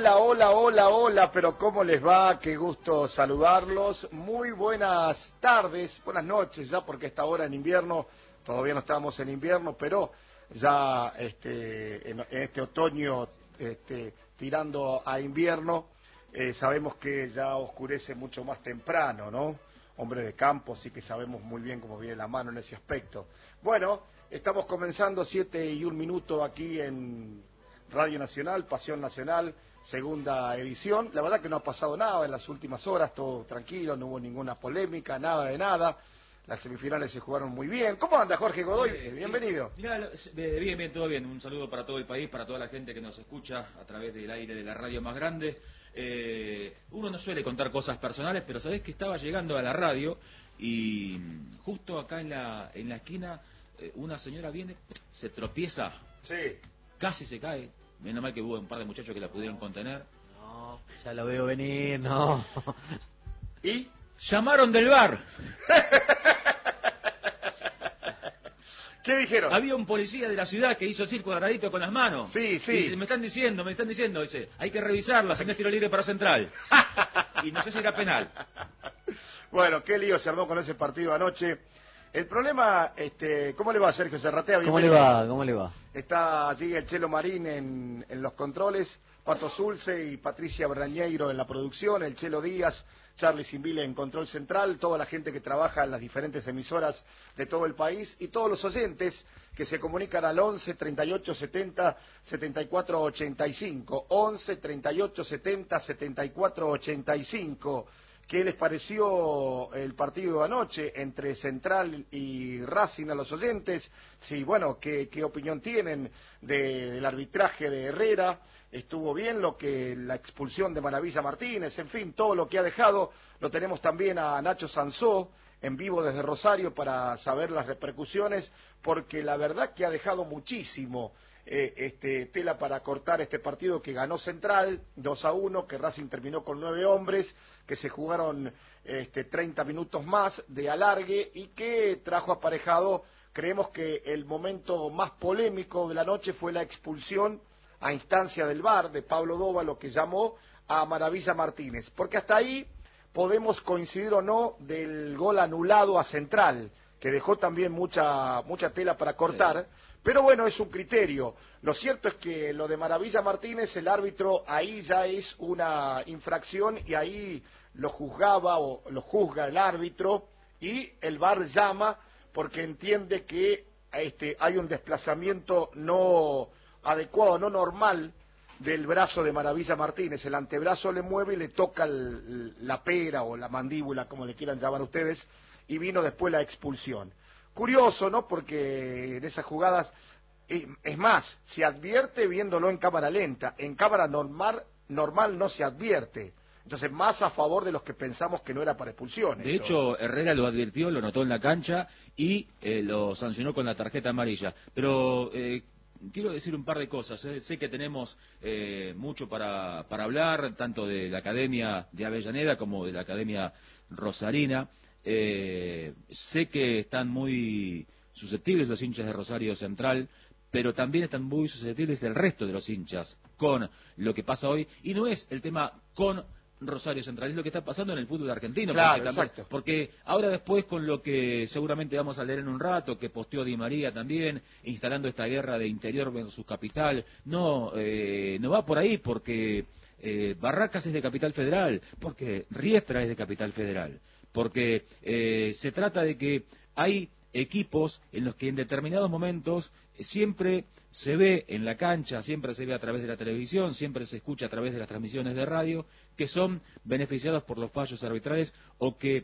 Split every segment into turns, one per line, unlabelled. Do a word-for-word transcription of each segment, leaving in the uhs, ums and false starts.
Hola, hola, hola, hola, pero ¿cómo les va? Qué gusto saludarlos. Muy buenas tardes, buenas noches ya, porque esta hora en invierno, todavía no estamos en invierno, pero ya este, en, en este otoño este, tirando a invierno, eh, sabemos que ya oscurece mucho más temprano, ¿no? Hombre de campo, sí que sabemos muy bien cómo viene la mano en ese aspecto. Bueno, estamos comenzando siete y un minuto aquí en Radio Nacional, Pasión Nacional, segunda edición. La verdad que no ha pasado nada en las últimas horas, todo tranquilo, no hubo ninguna polémica, nada de nada. Las semifinales se jugaron muy bien. ¿Cómo anda Jorge Godoy? Eh, Bienvenido.
Mirá, bien, bien, todo bien. Un saludo para todo el país, para toda la gente que nos escucha a través del aire de la radio más grande. Eh, uno no suele contar cosas personales, pero sabés que estaba llegando a la radio y justo acá en la, en la esquina eh, una señora viene, se tropieza,
sí.
Casi se cae. Menos mal que hubo un par de muchachos que la pudieron contener.
No, ya lo veo venir, no.
¿Y? Llamaron del bar.
¿Qué dijeron?
Había un policía de la ciudad que hizo así cuadradito con las manos.
Sí, sí.
Y dice, me están diciendo, me están diciendo, dice, hay que revisarla, si no es tiro libre para Central. Y no sé si era penal.
Bueno, qué lío se armó con ese partido anoche. El problema, este, ¿cómo le va a Sergio Serratea?
¿Cómo le va? ¿Cómo le va?
Está allí el Chelo Marín en, en los controles, Pato Zulce y Patricia Berrañeiro en la producción, el Chelo Díaz, Charlie Simbile en control central, toda la gente que trabaja en las diferentes emisoras de todo el país y todos los oyentes que se comunican al once, treinta y ocho, setenta, setenta y cuatro, ochenta y cinco, once, treinta y ocho, setenta, setenta y cuatro, ochenta y cinco. ¿Qué les pareció el partido de anoche entre Central y Racing a los oyentes? Sí, bueno, ¿qué, qué opinión tienen de, del arbitraje de Herrera? ¿Estuvo bien lo que la expulsión de Maravilla Martínez? En fin, todo lo que ha dejado. Lo tenemos también a Nacho Sansó en vivo desde Rosario para saber las repercusiones, porque la verdad que ha dejado muchísimo eh, este, tela para cortar este partido que ganó Central dos a uno, que Racing terminó con nueve hombres, que se jugaron este, treinta minutos más de alargue y que trajo aparejado, creemos que el momento más polémico de la noche fue la expulsión a instancia del V A R de Pablo Dóvalo, que llamó a Maravilla Martínez, porque hasta ahí podemos coincidir o no del gol anulado a Central, que dejó también mucha mucha tela para cortar, sí. Pero bueno, es un criterio. Lo cierto es que lo de Maravilla Martínez, el árbitro ahí ya es una infracción y ahí lo juzgaba o lo juzga el árbitro y el V A R llama porque entiende que este, hay un desplazamiento no adecuado, no normal del brazo de Maravilla Martínez. El antebrazo le mueve y le toca el, la pera o la mandíbula, como le quieran llamar ustedes, y vino después la expulsión. Curioso, ¿no? Porque en esas jugadas, es, es más, se advierte viéndolo en cámara lenta, en cámara normal, normal no se advierte. Entonces, más a favor de los que pensamos que no era para expulsiones.
De hecho, Herrera lo advirtió, lo notó en la cancha y eh, lo sancionó con la tarjeta amarilla. Pero eh, quiero decir un par de cosas. ¿eh? Sé que tenemos eh, mucho para, para hablar, tanto de la Academia de Avellaneda como de la Academia Rosarina. Eh, sé que están muy susceptibles los hinchas de Rosario Central, pero también están muy susceptibles del resto de los hinchas con lo que pasa hoy. Y no es el tema con Rosario Central, es lo que está pasando en el fútbol argentino.
Claro,
porque, también,
exacto.
porque ahora después, con lo que seguramente vamos a leer en un rato, que posteó Di María también, instalando esta guerra de interior versus capital, no, eh, no va por ahí, porque eh, Barracas es de Capital Federal, porque Riestra es de Capital Federal, porque eh, se trata de que hay equipos en los que en determinados momentos siempre se ve en la cancha, siempre se ve a través de la televisión, siempre se escucha a través de las transmisiones de radio, que son beneficiados por los fallos arbitrales o que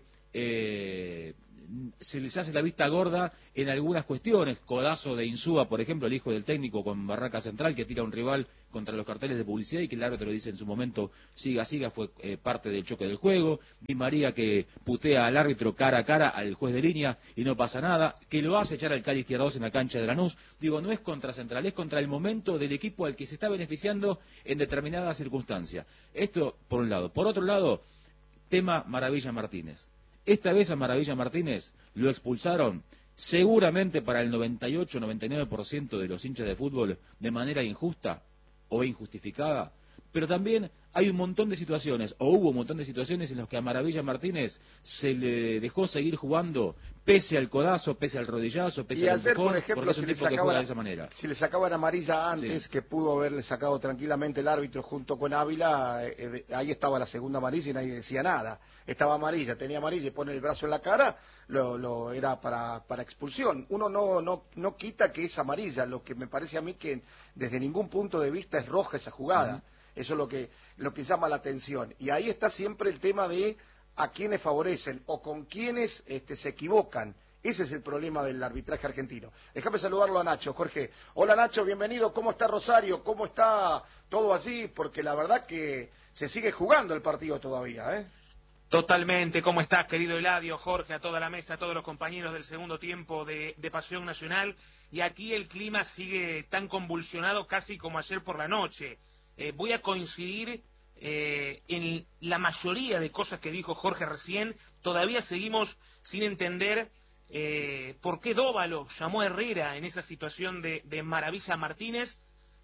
eh, se les hace la vista gorda en algunas cuestiones. Codazo de Insúa, por ejemplo, el hijo del técnico con Barraca Central, que tira a un rival contra los carteles de publicidad y que el árbitro dice en su momento, siga, siga, fue eh, parte del choque del juego. Di María que putea al árbitro cara a cara al juez de línea y no pasa nada, que lo hace echar al Cali Izquierdos en la cancha de Lanús. Digo, no es contra Central, es contra el momento del equipo al que se está beneficiando en determinadas circunstancias. Esto por un lado. Por otro lado, tema Maravilla Martínez. Esta vez a Maravilla Martínez lo expulsaron seguramente para el noventa y ocho, noventa y nueve por ciento de los hinchas de fútbol de manera injusta o injustificada, pero también hay un montón de situaciones, o hubo un montón de situaciones en las que a Maravilla Martínez se le dejó seguir jugando pese al codazo, pese al rodillazo, pese
y
al
ayer,
empujón,
por ejemplo,
porque es
si
un
le,
tipo que
sacaban,
juega de esa manera.
si le sacaban amarilla antes,
Sí.
que pudo haberle sacado tranquilamente el árbitro junto con Ávila, eh, eh, ahí estaba la segunda amarilla y nadie decía nada. Estaba amarilla, tenía amarilla y pone el brazo en la cara, lo, lo era para, para expulsión. Uno no, no, no quita que es amarilla, lo que me parece a mí que desde ningún punto de vista es roja esa jugada. Uh-huh. Eso es lo que, lo que llama la atención. Y ahí está siempre el tema de a quiénes favorecen o con quiénes este, se equivocan. Ese es el problema del arbitraje argentino. Déjame saludarlo a Nacho, Jorge. Hola Nacho, bienvenido. ¿Cómo está Rosario? ¿Cómo está todo allí? Porque la verdad que se sigue jugando el partido todavía, ¿eh?
Totalmente. ¿Cómo estás, querido Eladio, Jorge, a toda la mesa, a todos los compañeros del segundo tiempo de, de Pasión Nacional? Y aquí el clima sigue tan convulsionado casi como ayer por la noche. Eh, voy a coincidir eh, en la mayoría de cosas que dijo Jorge recién. Todavía seguimos sin entender eh, por qué Dóvalo llamó a Herrera en esa situación de, de Maravilla Martínez,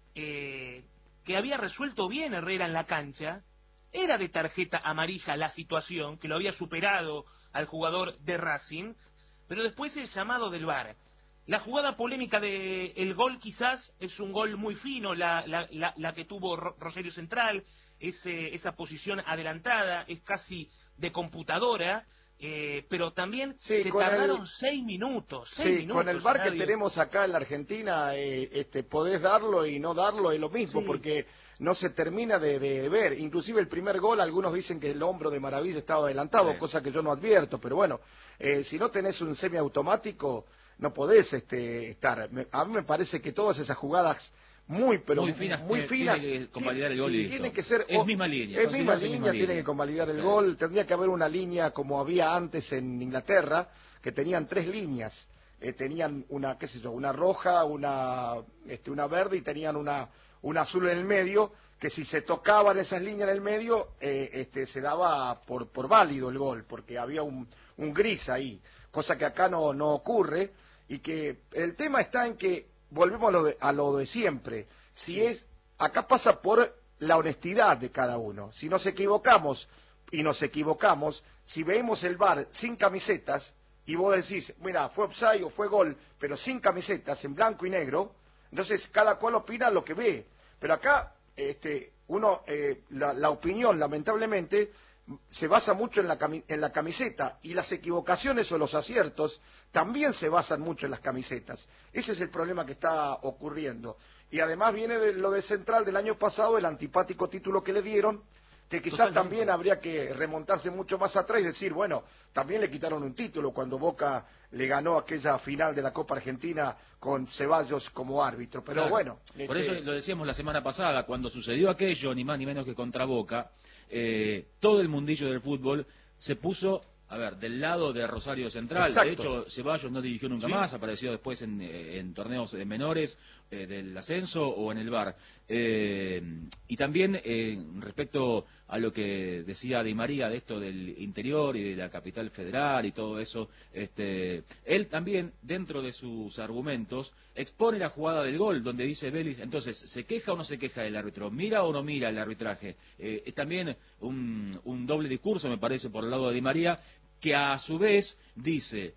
eh, que había resuelto bien Herrera en la cancha. Era de tarjeta amarilla la situación, que lo había superado al jugador de Racing, pero después el llamado del V A R. La jugada polémica del gol quizás es un gol muy fino, la, la, la, la que tuvo Rosario Central, ese, esa posición adelantada, es casi de computadora, eh, pero también sí, se tardaron el, seis minutos. Seis
sí,
minutos,
con el V A R
nadie...
que tenemos acá en la Argentina, eh, este, podés darlo y no darlo, es lo mismo, sí. Porque no se termina de, de ver. Inclusive el primer gol, algunos dicen que el hombro de Maravilla estaba adelantado, sí. Cosa que yo no advierto, pero bueno, eh, si no tenés un semiautomático, no podés este, estar. A mí me parece que todas esas jugadas muy, pero
muy finas,
muy
tiene,
finas,
tiene que convalidar el gol
sí,
y
tiene que ser
es misma línea,
es misma línea,
misma
tiene
línea.
que convalidar el
sí.
gol. Tendría que haber una línea como había antes en Inglaterra, que tenían tres líneas, eh, tenían una, qué sé yo, una roja, una, este, una verde y tenían una, una azul en el medio, que si se tocaban esas líneas en el medio, eh, este, se daba por, por válido el gol, porque había un, un gris ahí, cosa que acá no, no ocurre. Y que el tema está en que volvemos a lo de, a lo de siempre. Si sí. es, acá pasa por la honestidad de cada uno. Si nos equivocamos y nos equivocamos, si vemos el V A R sin camisetas y vos decís, mira, fue offside o fue gol, pero sin camisetas, en blanco y negro, entonces cada cual opina lo que ve. Pero acá, este, uno, eh, la, la opinión, lamentablemente, se basa mucho en la, en la camiseta, y las equivocaciones o los aciertos también se basan mucho en las camisetas. Ese es el problema que está ocurriendo. Y además viene de lo de Central del año pasado, el antipático título que le dieron, que quizás Totalmente. También habría que remontarse mucho más atrás y decir, bueno, también le quitaron un título cuando Boca le ganó aquella final de la Copa Argentina con Ceballos como árbitro. Pero claro. Bueno.
Por
este...
eso lo decíamos la semana pasada, cuando sucedió aquello, ni más ni menos que contra Boca, eh, todo el mundillo del fútbol se puso, a ver, del lado de Rosario Central. Exacto. De hecho, Ceballos no dirigió nunca sí. más, apareció después en, en torneos menores eh, del ascenso o en el V A R. Eh, y también eh, respecto a lo que decía Di María de esto del interior y de la capital federal y todo eso, este, él también, dentro de sus argumentos, expone la jugada del gol, donde dice Vélez, entonces, ¿se queja o no se queja el árbitro? ¿Mira o no mira el arbitraje? Eh, es también un, un doble discurso, me parece, por el lado de Di María, que a su vez dice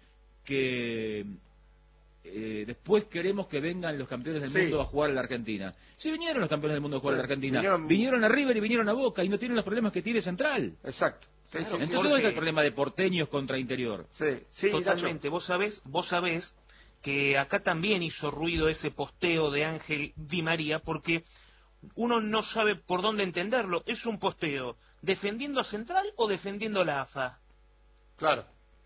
que eh, después queremos que vengan los campeones del sí. mundo a jugar a la Argentina. Si vinieron los campeones del mundo a jugar sí. a la Argentina, vinieron... vinieron a River y vinieron a Boca y no tienen los problemas que tiene Central.
Exacto. Sí,
claro.
sí,
Entonces,
porque...
¿dónde está el problema de porteños contra interior?
Sí, sí,
totalmente. Vos sabés, vos sabés que acá también hizo ruido ese posteo de Ángel Di María, porque uno no sabe por dónde entenderlo. ¿Es un posteo defendiendo a Central o defendiendo a la A F A?
Claro.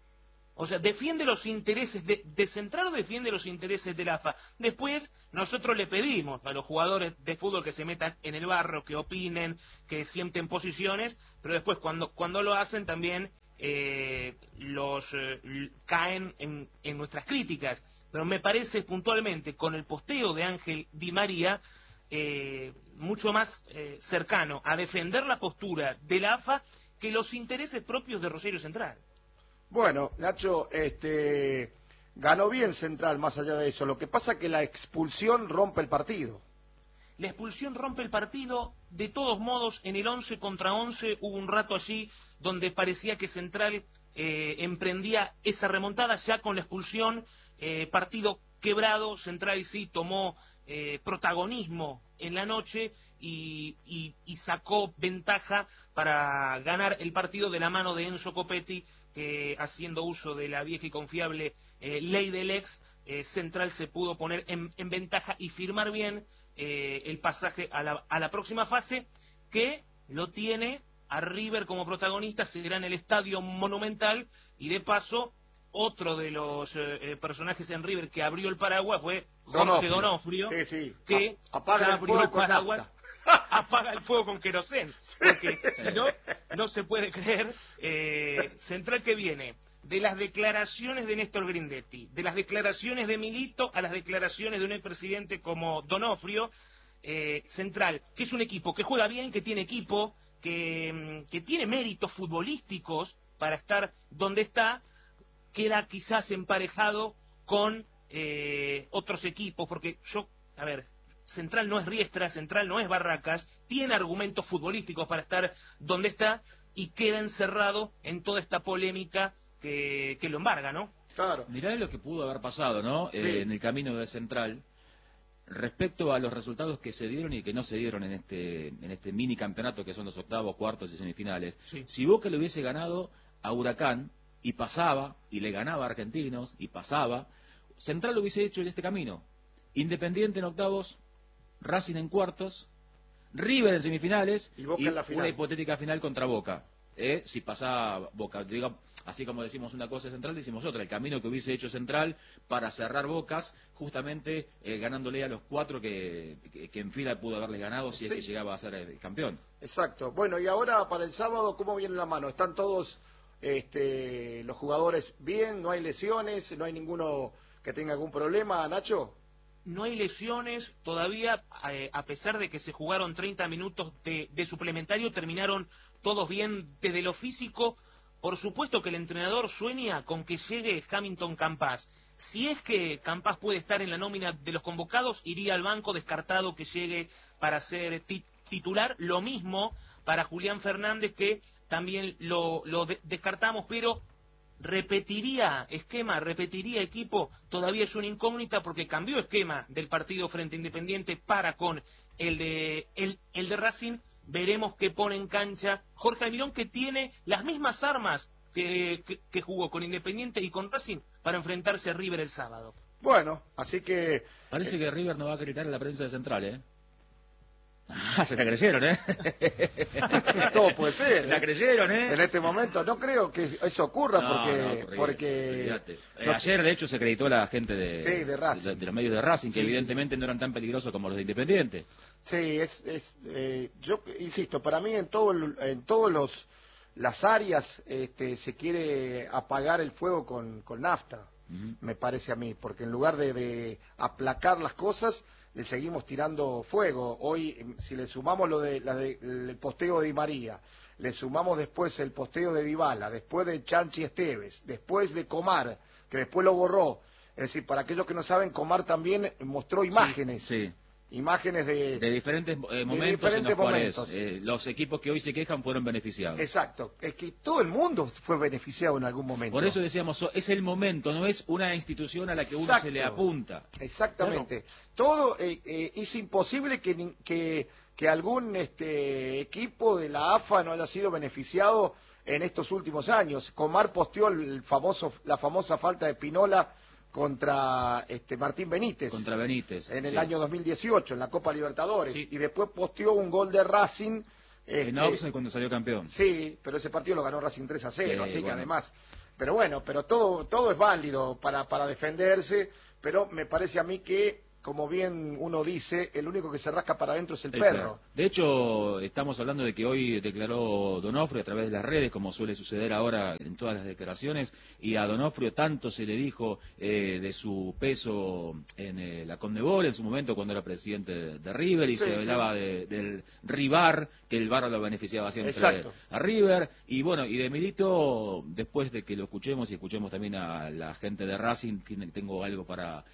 O sea, ¿defiende los intereses de, de Central o defiende los intereses de la A F A? Después, nosotros le pedimos a los jugadores de fútbol que se metan en el barro, que opinen, que sienten posiciones, pero después cuando, cuando lo hacen también eh, los eh, caen en, en nuestras críticas. Pero me parece puntualmente, con el posteo de Ángel Di María, eh, mucho más eh, cercano a defender la postura de la A F A que los intereses propios de Rosario Central.
Bueno, Nacho, este, ganó bien Central más allá de eso. Lo que pasa es que la expulsión rompe el partido.
la expulsión rompe el partido. De todos modos, en el once contra once hubo un rato allí donde parecía que Central eh, emprendía esa remontada. Ya con la expulsión, eh, partido quebrado, Central sí tomó eh, protagonismo en la noche y, y, y sacó ventaja para ganar el partido de la mano de Enzo Copetti, que haciendo uso de la vieja y confiable eh, ley del ex, eh, Central se pudo poner en, en ventaja y firmar bien eh, el pasaje a la, a la próxima fase, que lo tiene a River como protagonista. Será en el Estadio Monumental, y de paso otro de los eh, personajes en River que abrió el paraguas fue Jorge Donofrio,
sí, sí.
que
A apaga
ya
el
abrió
fuego
el
con
paraguas,
nafta.
apaga el fuego con querosén, porque si no, no se puede creer. eh, Central que viene de las declaraciones de Néstor Grindetti, de las declaraciones de Milito, a las declaraciones de un expresidente como Donofrio. eh, Central, que es un equipo que juega bien, que tiene equipo, que, que tiene méritos futbolísticos para estar donde está, queda quizás emparejado con eh, otros equipos, porque yo, a ver, Central no es Riestra, Central no es Barracas, tiene argumentos futbolísticos para estar donde está y queda encerrado en toda esta polémica que, que lo embarga, ¿no?
Claro.
Mirá lo que pudo haber pasado, ¿no?
Sí.
Eh, en el camino de Central, respecto a los resultados que se dieron y que no se dieron en este, en este mini campeonato que son los octavos, cuartos y semifinales.
Sí.
Si Boca le hubiese ganado a Huracán y pasaba, y le ganaba a Argentinos y pasaba, Central lo hubiese hecho en este camino. Independiente en octavos, Racing en cuartos, River en semifinales
y, Boca
y
en la final.
Una hipotética final contra Boca. ¿Eh? Si pasaba Boca, digamos, así como decimos una cosa de Central, decimos otra. El camino que hubiese hecho Central para cerrar bocas, justamente eh, ganándole a los cuatro que, que, que en fila pudo haberles ganado si
sí.
es que llegaba a ser el campeón.
Exacto. Bueno, y ahora para el sábado, ¿cómo viene la mano? ¿Están todos este, los jugadores bien? ¿No hay lesiones? ¿No hay ninguno que tenga algún problema, Nacho?
No hay lesiones todavía, eh, a pesar de que se jugaron treinta minutos de, de suplementario, terminaron todos bien desde lo físico. Por supuesto que el entrenador sueña con que llegue Hamilton Campas. Si es que Campas puede estar en la nómina de los convocados, iría al banco, descartado que llegue para ser tit titular. Lo mismo para Julián Fernández, que también lo, lo de descartamos, pero repetiría esquema, repetiría equipo, todavía es una incógnita porque cambió esquema del partido frente a Independiente para con el de, el, el de Racing. Veremos qué pone en cancha Jorge Almirón, que tiene las mismas armas que, que, que jugó con Independiente y con Racing para enfrentarse a River el sábado.
Bueno, así que...
Parece eh... que River no va a gritar en la prensa de Central, ¿eh? Ah, se la creyeron, ¿eh?
Todo puede ser.
Se la creyeron, ¿eh?
En este momento no creo que eso ocurra,
no,
porque...
no,
porque
eh, no, ayer, de hecho, se acreditó la gente de,
sí, de, Racing.
de, de los medios de Racing, que
sí,
evidentemente
sí.
no eran tan peligrosos como los de Independiente.
Sí, es... es eh, yo insisto, para mí en, todo, en todos los las áreas este, se quiere apagar el fuego con, con nafta, uh-huh. me parece a mí, porque en lugar de, de aplacar las cosas... le seguimos tirando fuego. Hoy, si le sumamos lo de, la de el posteo de Di María, le sumamos después el posteo de Dybala, después de Chanchi Esteves, después de Comar, que después lo borró. Es decir, para aquellos que no saben, Comar también mostró imágenes.
Sí, sí.
Imágenes de...
De diferentes eh, momentos
de diferentes
en los
momentos.
cuales eh, los equipos que hoy se quejan fueron beneficiados.
Exacto. Es que todo el mundo fue beneficiado en algún momento.
Por eso decíamos, es el momento, no es una institución a la que
Exacto.
uno se le apunta.
Exactamente.
Claro.
Todo eh, eh, es imposible que, que, que algún este, equipo de la A F A no haya sido beneficiado en estos últimos años. Comar posteó el famoso, la famosa falta de Pinola contra este Martín Benítez.
Contra Benítez.
En el
sí.
año dos mil dieciocho, en la Copa Libertadores.
Sí.
Y después posteó un gol de Racing. Este,
en Oxford cuando salió campeón.
Sí, pero ese partido lo ganó Racing tres a cero,
sí,
así
bueno.
que además... Pero bueno, pero todo, todo es válido para, para defenderse, pero me parece a mí que, como bien uno dice, el único que se rasca para adentro es el, el perro. perro.
De hecho, estamos hablando de que hoy declaró Donofrio a través de las redes, como suele suceder ahora en todas las declaraciones, y a Donofrio tanto se le dijo eh, de su peso en eh, la Conmebol en su momento cuando era presidente de, de River, y sí, se hablaba sí. de, del Rivar, que el V A R lo beneficiaba siempre
Exacto.
a River, y bueno, y de Milito, después de que lo escuchemos y escuchemos también a la gente de Racing, tengo algo para...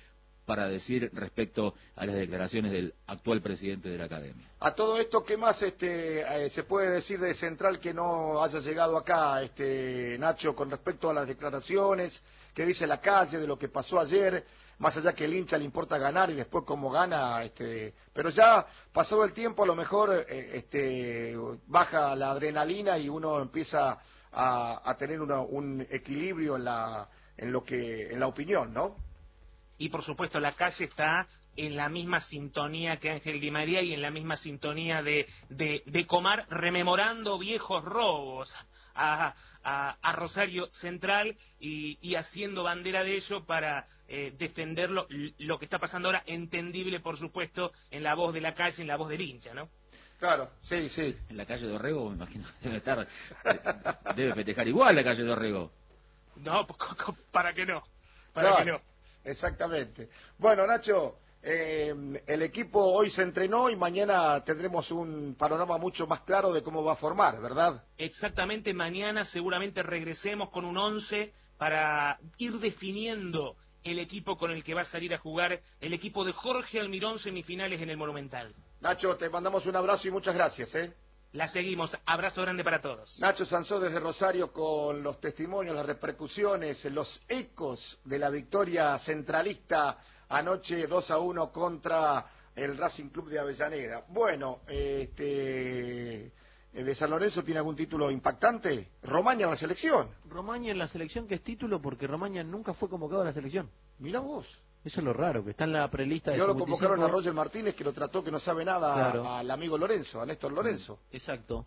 para decir respecto a las declaraciones del actual presidente de la academia.
A todo esto, ¿qué más este, eh, se puede decir de Central que no haya llegado acá, este, Nacho, con respecto a las declaraciones que dice la calle, de lo que pasó ayer, más allá que el hincha le importa ganar y después cómo gana, este, pero ya pasado el tiempo a lo mejor eh, este, baja la adrenalina y uno empieza a, a tener una, un equilibrio en la, en lo que, en la opinión, ¿no?
Y por supuesto la calle está en la misma sintonía que Ángel Di María y en la misma sintonía de, de, de Comar, rememorando viejos robos a, a, a Rosario Central y, y haciendo bandera de ello para eh, defender lo, lo que está pasando ahora, entendible por supuesto en la voz de la calle, en la voz del hincha, ¿no?
Claro, sí, sí.
En la calle de Orrego, me imagino, debe estar, debe festejar igual la calle de Orrego.
No, para que no, para
Claro,
que no.
Exactamente. Bueno, Nacho, eh, el equipo hoy se entrenó y mañana tendremos un panorama mucho más claro de cómo va a formar, ¿verdad?
Exactamente, mañana seguramente regresemos con un once para ir definiendo el equipo con el que va a salir a jugar el equipo de Jorge Almirón semifinales en el Monumental.
Nacho, te mandamos un abrazo y muchas gracias, ¿eh?
La seguimos, abrazo grande para todos.
Nacho Sansó desde Rosario con los testimonios, las repercusiones, los ecos de la victoria centralista anoche dos a uno contra el Racing Club de Avellaneda. Bueno, este, ¿de San Lorenzo tiene algún título impactante? Romaña en la selección.
Romaña en la selección, que es título porque Romaña nunca fue convocado a la selección.
Mirá vos.
Eso es lo raro, que está en la prelista de
Yo lo
cincuenta y cinco.
convocaron a Roger Martínez, que lo trató que no sabe nada,
Claro.
al amigo Lorenzo, a Néstor Lorenzo.
Exacto,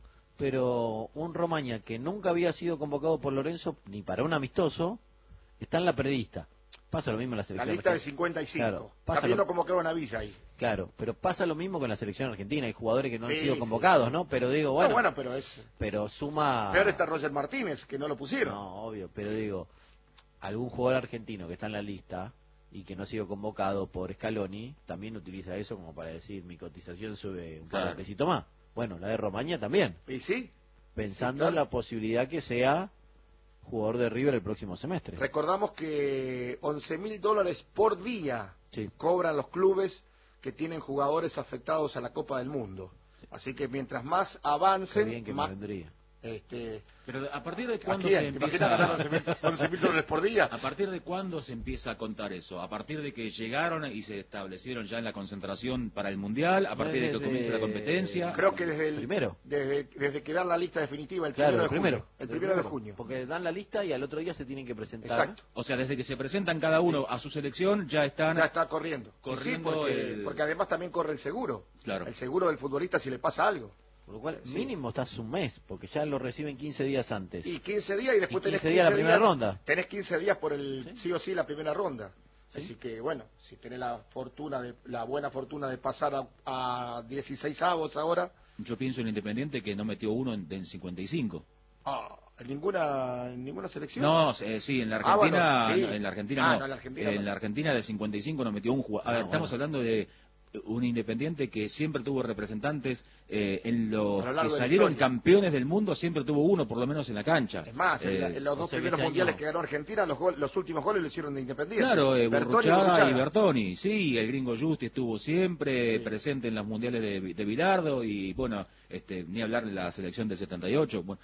pero un Romaña que nunca había sido convocado por Lorenzo ni para un amistoso, está en la prelista. Pasa lo mismo en la
La
selección
lista de
argentina.
cincuenta y cinco.
Claro, pasa
También
lo-
lo convocaron a Villa ahí.
Claro, pero pasa lo mismo con la selección argentina. Hay jugadores que no
Sí,
han sido
sí,
convocados,
sí.
¿no? Pero digo,
No,
bueno,
bueno, pero es...
pero suma...
Peor está Roger Martínez, que no lo pusieron.
No, obvio, pero digo, algún jugador argentino que está en la lista y que no ha sido convocado por Scaloni, también utiliza eso como para decir, mi cotización sube un par de
Claro.
pesitos más. Bueno, la de Romaña también,
¿Y sí?
pensando
Sí, claro.
en la posibilidad que sea jugador de River el próximo semestre.
Recordamos que once mil dólares por día
Sí.
cobran los clubes que tienen jugadores afectados a la Copa del Mundo. Así que mientras más
Qué
avancen,
bien que me
más...
vendría.
Este,
Pero a partir de
¿a
cuándo
quién?
se
¿Te imaginas
empieza
ganar once mil dólares por día?
a partir de cuándo se empieza a contar eso? A partir de que llegaron y se establecieron ya en la concentración para el mundial, a partir de que
Desde-
comience la competencia.
Creo que desde el
Primero.
Desde, desde que dan la lista definitiva, el
Claro,
primero
el
de
primero.
junio. El primero de junio.
Porque dan la lista y al otro día se tienen que presentar.
Exacto.
O sea, desde que se presentan cada uno a su selección ya están.
Ya está corriendo. Y
Corriendo
sí, porque,
el-
porque además también corre el seguro.
Claro.
El seguro del futbolista si le pasa algo.
Por lo cual,
Sí.
mínimo estás un mes, porque ya lo reciben quince días antes.
Y quince días y después
Y
tenés
quince días la primera ronda.
Tenés quince días por el
Sí.
sí, o sí la primera ronda.
Sí.
Así que bueno, si tenés la fortuna de la buena fortuna de pasar a, a dieciséis avos ahora,
Yo pienso en Independiente que no metió uno en, en cincuenta y cinco.
ah, ninguna ninguna selección.
No, eh, sí, en la
Ah,
Argentina,
bueno, sí.
no, en la Argentina
Ah,
no.
no, en la Argentina
en
no.
la Argentina de cincuenta y cinco no metió un jugador. A ver,
Ah,
estamos
bueno.
hablando de un Independiente que siempre tuvo representantes eh, en los
A lo largo
que
de la
salieron
historia.
campeones del mundo, siempre tuvo uno por lo menos en la cancha.
Es más, en, la-
Eh,
en los
o
dos
sea que
primeros
este
mundiales
año-
que ganó Argentina, los, gol- los últimos goles lo hicieron de Independiente.
Claro, eh,
Bertoni
Burruchaga
Burruchaga.
y Bertoni, sí, el gringo Justi estuvo siempre
Sí.
presente en los mundiales de, de Bilardo y bueno, este, ni hablar de la selección del setenta y ocho, bueno,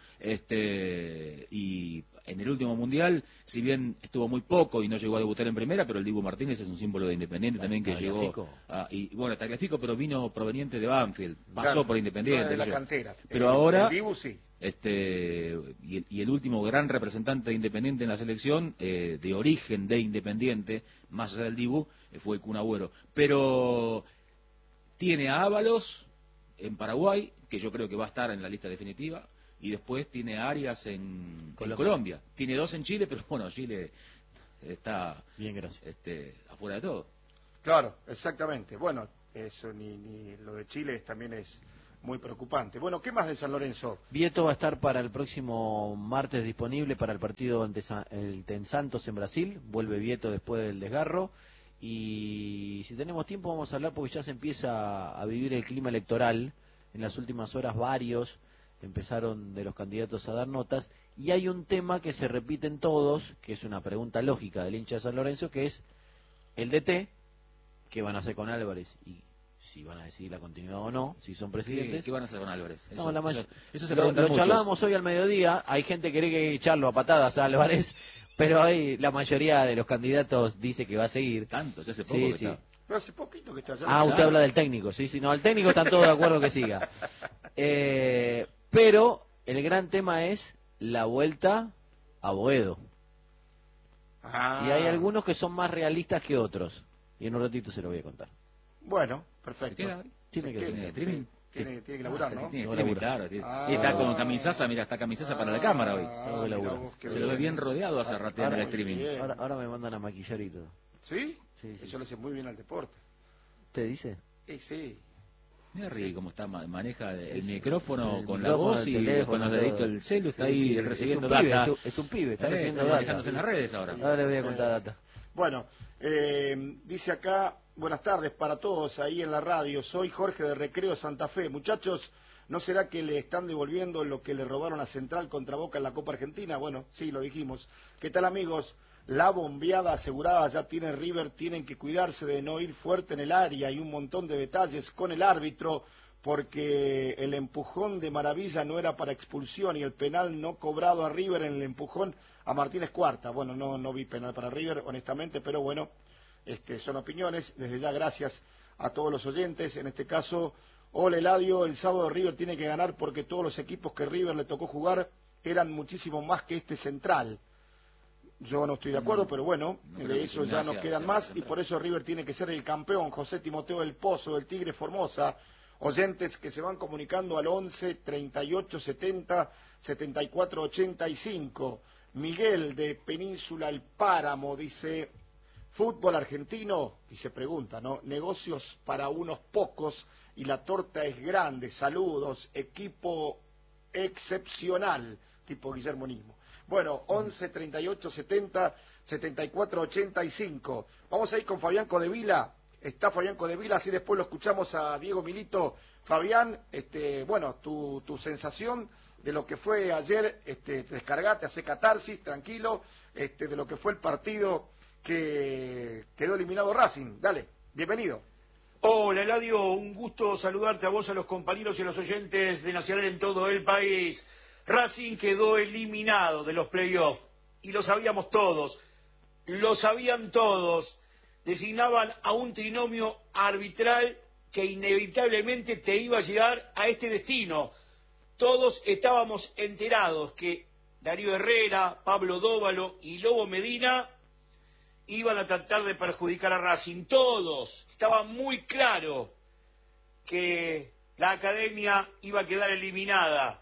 este, y en el último mundial, si bien estuvo muy poco y no llegó a debutar en primera, pero el Dibu Martínez es un símbolo de Independiente también que llegó,
Tagliafico.
a, y bueno, Tagliafico, pero vino proveniente de Banfield, pasó
Claro,
por Independiente,
no, de la
qué sé yo.
cantera.
Pero
El-
ahora
el Dibu sí.
este y el, y el último gran representante de Independiente en la selección, eh, de origen de Independiente, más allá del Dibu, eh, fue el Kun Agüero. Pero tiene a Ábalos en Paraguay, que yo creo que va a estar en la lista definitiva, y después tiene a Arias en en
Colombia.
Colombia. Tiene dos en Chile, pero bueno, Chile está
Bien, gracias.
este, afuera de todo.
Claro, exactamente. Bueno, eso ni, ni lo de Chile es- también es muy preocupante. Bueno, ¿qué más de San Lorenzo?
Vieto va a estar para el próximo martes disponible para el partido ante Sa- el en Santos en Brasil. Vuelve Vieto después del desgarro. Y si tenemos tiempo vamos a hablar porque ya se empieza a vivir el clima electoral. En las últimas horas varios empezaron de los candidatos a dar notas. Y hay un tema que se repite en todos, que es una pregunta lógica del hincha de San Lorenzo, que es el D T qué van a hacer con Álvarez y si van a decidir la continuidad o no, si son presidentes.
¿Qué, qué van a hacer con Álvarez? Eso,
no, la
eso, eso se
lo,
preguntan
lo
muchos.
charlábamos hoy al mediodía, hay gente que cree que echarlo a patadas a Álvarez, pero hay, la mayoría de los candidatos dice que va a seguir.
Tanto, ya hace poco
sí,
que
sí.
está.
Pero hace poquito que está allá.
Ah, usted habla del técnico, sí, sí, no, el técnico están todos de acuerdo que siga. Eh, pero el gran tema es la vuelta a Boedo.
Ah.
Y hay algunos que son más realistas que otros. Y en un ratito se lo voy a contar.
Bueno, perfecto.
¿Se queda?
Tiene que
¿Qué?
¿Tiene
Sí,
streaming?
Tiene, tiene que laburar, ¿no?
Tiene
No
streaming,
labura.
claro. Tiene-
Ah.
Y está con camisaza, mira, está camisaza para la cámara hoy.
Ah,
Tengo que
mira
laburar.
vos, qué
Se lo ve bien rodeado hace rato en
ahora
el
muy
streaming.
bien.
Ahora, ahora me mandan a maquillar y todo.
¿Sí?
Sí, sí.
Eso le hace muy bien al deporte.
¿Usted dice?
Sí, sí.
Mira Ricky cómo está, ma- maneja el
Sí, sí.
micrófono
El
con
micrófono,
la voz
el
y
teléfono,
con los
todo.
deditos del celu, está
Sí,
ahí
sí,
recibiendo
es un pibe,
data.
es un, es un pibe, está
Eh,
recibiendo
está
data.
manejándose en las redes ahora.
Ahora le voy a contar data.
Bueno, eh, dice acá, buenas tardes para todos ahí en la radio. Soy Jorge de Recreo Santa Fe. Muchachos, ¿no será que le están devolviendo lo que le robaron a Central contra Boca en la Copa Argentina? Bueno, sí, lo dijimos. ¿Qué tal, amigos? La bombeada asegurada ya tiene River, tienen que cuidarse de no ir fuerte en el área y un montón de detalles con el árbitro, porque el empujón de Maravilla no era para expulsión y el penal no cobrado a River en el empujón a Martínez Cuarta. Bueno, no, no vi penal para River, honestamente, pero bueno, este, son opiniones. Desde ya, gracias a todos los oyentes. En este caso, Ole Eladio, el sábado River tiene que ganar porque todos los equipos que River le tocó jugar eran muchísimo más que este Central. Yo no estoy de acuerdo,
No,
pero bueno,
no creo
de
que
eso ya
Gimnasia
nos quedan
sea
más y
Central.
por eso River tiene que ser el campeón. José Timoteo del Pozo, del Tigre Formosa. Oyentes que se van comunicando al once, treinta y ocho, setenta, setenta y cuatro, ochenta y cinco. Miguel de Península El Páramo dice, fútbol argentino, y se pregunta, ¿no? Negocios para unos pocos y la torta es grande. Saludos, equipo excepcional, tipo Guillermonismo. Bueno, once, treinta y ocho, setenta, setenta y cuatro, ochenta y cinco. Vamos a ir con Fabián Codevila. Está Fabián Codevila, así después lo escuchamos a Diego Milito. Fabián, este, bueno, tu, tu sensación de lo que fue ayer, este, descargate, hace catarsis, tranquilo, este, de lo que fue el partido que quedó eliminado Racing. Dale, bienvenido.
Hola Eladio, un gusto saludarte a vos, a los compañeros y a los oyentes de Nacional en todo el país. Racing quedó eliminado de los playoffs y lo sabíamos todos, lo sabían todos. Designaban a un trinomio arbitral que inevitablemente te iba a llegar a este destino. Todos estábamos enterados que Darío Herrera, Pablo Dóvalo y Lobo Medina iban a tratar de perjudicar a Racing. Todos. Estaba muy claro que la academia iba a quedar eliminada.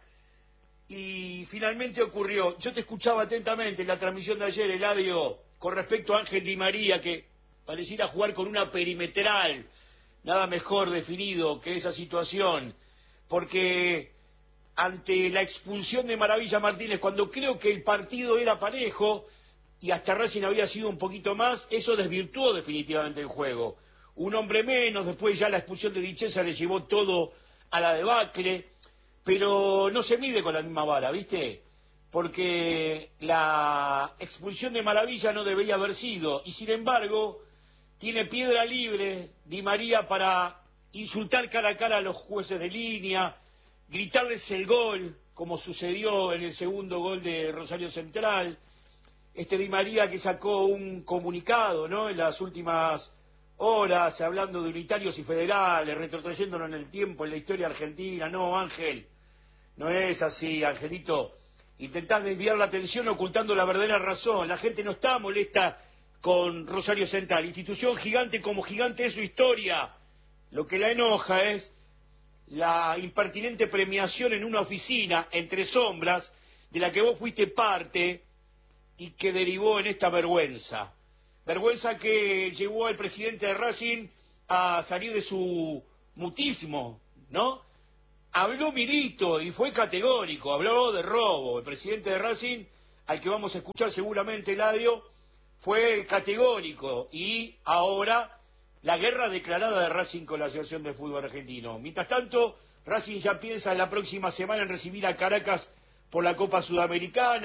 Y finalmente ocurrió. Yo te escuchaba atentamente en la transmisión de ayer, Eladio, con respecto a Ángel Di María, que pareciera jugar con una perimetral. Nada mejor definido que esa situación. Porque ante la expulsión de Maravilla Martínez, cuando creo que el partido era parejo y hasta Racing había sido un poquito más, eso desvirtuó definitivamente el juego. Un hombre menos, después ya la expulsión de Di César le llevó todo a la debacle, pero no se mide con la misma vara, ¿viste? Porque la expulsión de Maravilla no debería haber sido, y sin embargo tiene piedra libre Di María para insultar cara a cara a los jueces de línea, gritarles el gol, como sucedió en el segundo gol de Rosario Central. Este Di María que sacó un comunicado, ¿no?, en las últimas horas, hablando de unitarios y federales, retrotrayéndonos en el tiempo, en la historia argentina. No, Ángel, no es así, Angelito. Intentás desviar la atención ocultando la verdadera razón. La gente no está molesta con Rosario Central, institución gigante como gigante es su historia. Lo que la enoja es la impertinente premiación en una oficina, entre sombras, de la que vos fuiste parte y que derivó en esta vergüenza. Vergüenza que llevó al presidente de Racing a salir de su mutismo, ¿no? Habló Milito y fue categórico, habló de robo. El presidente de Racing, al que vamos a escuchar seguramente, Eladio, fue categórico. Y ahora la guerra declarada de Racing con la Asociación de Fútbol Argentino. Mientras tanto, Racing ya piensa en la próxima semana en recibir a Caracas por la Copa Sudamericana.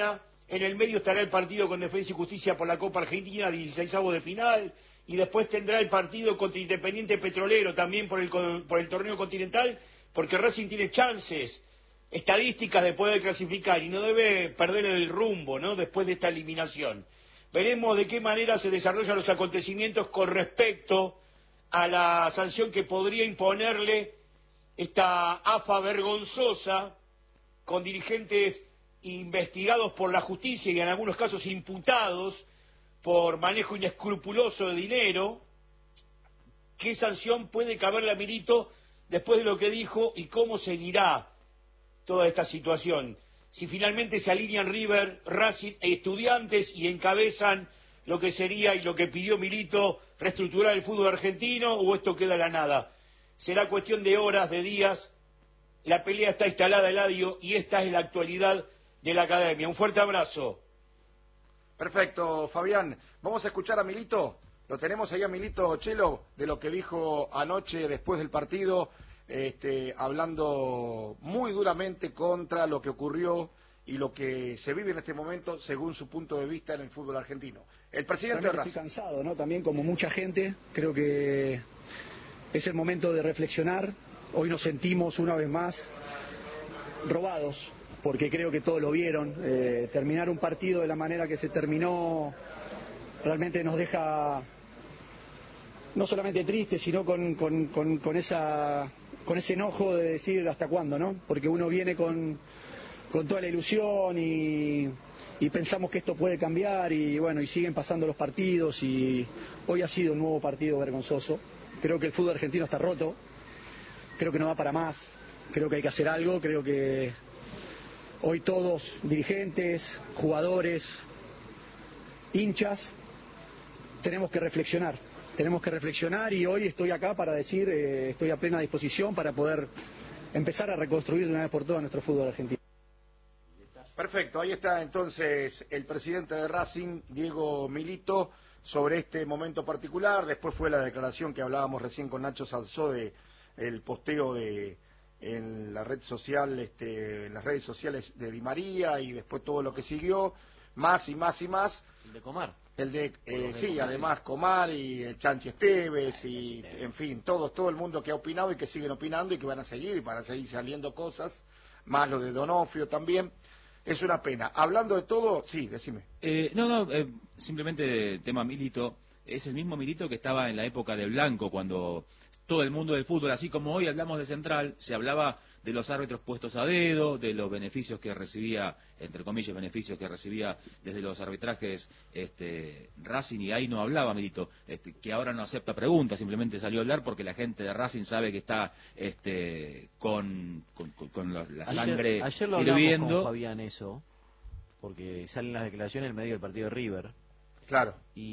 En el medio estará el partido con Defensa y Justicia por la Copa Argentina, dieciseisavos de final, y después tendrá el partido contra Independiente Petrolero, también por el, por el torneo continental, porque Racing tiene chances estadísticas de poder clasificar y no debe perder el rumbo, ¿no?, después de esta eliminación. Veremos de qué manera se desarrollan los acontecimientos con respecto a la sanción que podría imponerle esta A F A vergonzosa con dirigentes investigados por la justicia y en algunos casos imputados por manejo inescrupuloso de dinero. ¿Qué sanción puede caberle a Milito después de lo que dijo y cómo seguirá toda esta situación? Si finalmente se alinean River, Racing e Estudiantes y encabezan lo que sería y lo que pidió Milito, reestructurar el fútbol argentino, o esto queda en la nada. Será cuestión de horas, de días. La pelea está instalada, Eladio, y esta es la actualidad de la academia. Un fuerte abrazo.
Perfecto, Fabián. Vamos a escuchar a Milito. Lo tenemos ahí a Milito, Chelo, de lo que dijo anoche después del partido, este, hablando muy duramente contra lo que ocurrió y lo que se vive en este momento según su punto de vista en el fútbol argentino. El presidente de Racing.
Estoy cansado, ¿no? También como mucha gente, creo que es el momento de reflexionar. Hoy nos sentimos una vez más robados, porque creo que todos lo vieron. Eh, terminar un partido de la manera que se terminó realmente nos deja no solamente tristes, sino con, con, con, con, esa, con ese enojo de decir hasta cuándo, ¿no? Porque uno viene con, con toda la ilusión y, y pensamos que esto puede cambiar y bueno, y siguen pasando los partidos y hoy ha sido un nuevo partido vergonzoso. Creo que el fútbol argentino está roto, creo que no va para más, creo que hay que hacer algo, creo que hoy todos, dirigentes, jugadores, hinchas, tenemos que reflexionar, tenemos que reflexionar y hoy estoy acá para decir, eh, estoy a plena disposición para poder empezar a reconstruir de una vez por todas nuestro fútbol argentino.
Perfecto, ahí está entonces el presidente de Racing, Diego Milito, sobre este momento particular. Después fue la declaración que hablábamos recién con Nacho Salzó de el posteo de en la red social, este, en las redes sociales de Di María y después todo lo que siguió, más y más y más.
El de Comar.
El de, eh, sí, además Comar y el Chanchi Esteves y, en fin, todos, todo el mundo que ha opinado y que siguen opinando y que van a seguir y van a seguir saliendo cosas, más lo de Donofrio también. Es una pena. Hablando de todo, sí, decime.
Eh, no, no, eh, simplemente tema Milito. Es el mismo Milito que estaba en la época de Blanco, cuando todo el mundo del fútbol, así como hoy hablamos de Central, se hablaba de los árbitros puestos a dedo, de los beneficios que recibía, entre comillas, beneficios que recibía desde los arbitrajes este, Racing, y ahí no hablaba Milito, este, que ahora no acepta preguntas, simplemente salió a hablar porque la gente de Racing sabe que está este, con, con, con la ayer, sangre
ayer lo
hirviendo.
Con Fabián eso, porque salen las declaraciones en medio del partido de River.
Claro.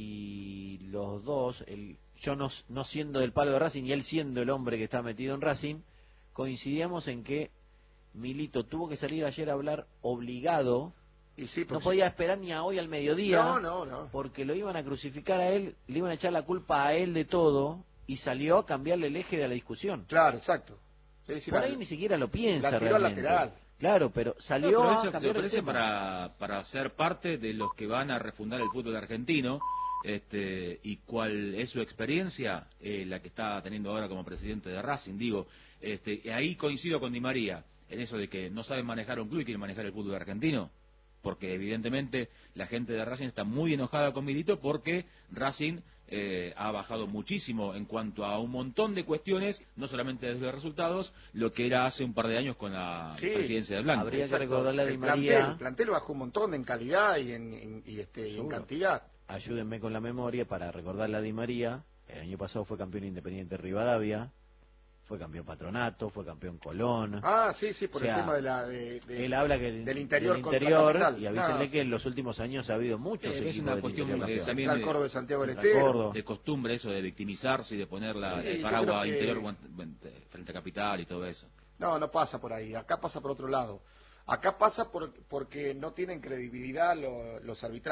Y los dos, el, yo no, no siendo del palo de Racing y él siendo el hombre que está metido en Racing, coincidíamos en que Milito tuvo que salir ayer a hablar obligado.
Y sí,
no podía esperar ni a hoy al mediodía,
no, no, no.
porque lo iban a crucificar a él, le iban a echar la culpa a él de todo, y salió a cambiarle el eje de la discusión.
Claro, exacto. Sí, sí,
Por
la,
ahí ni siquiera lo piensa
la tiró
realmente.
lateral.
Claro, pero salió
no, pero
a
eso
cambiar
se ofrece
el tema.
para, para ser parte de los que van a refundar el fútbol argentino. Este, y cuál es su experiencia, eh, la que está teniendo ahora como presidente de Racing, digo, este, ahí coincido con Di María, en eso de que no saben manejar un club y quieren manejar el fútbol argentino, porque evidentemente la gente de Racing está muy enojada con Milito porque Racing eh, ha bajado muchísimo en cuanto a un montón de cuestiones, no solamente desde los resultados, lo que era hace un par de años con la sí, presidencia de Blanco.
Habría
Exacto.
que recordarle a Di
el
María.
Plantel, el plantel bajó un montón en calidad y en, en, y este, y en cantidad.
Ayúdenme con la memoria para recordarle a Di María. El año pasado fue campeón Independiente Rivadavia, fue campeón Patronato, fue campeón Colón.
Ah, sí, sí, por
o sea,
el tema de la, de, de,
él habla que el,
del interior,
del interior
contra
y avísenle
no,
que en los últimos años ha habido muchos
eh,
equipos
es una
del
cuestión
interior
de, también
de, Córdoba de Santiago del Estero,
de costumbre eso de victimizarse y de poner la,
sí,
el paraguas
que...
interior frente a Capital y todo eso.
No, no pasa por ahí, acá pasa por otro lado. Acá pasa por, porque no tienen credibilidad lo, los arbitrajes.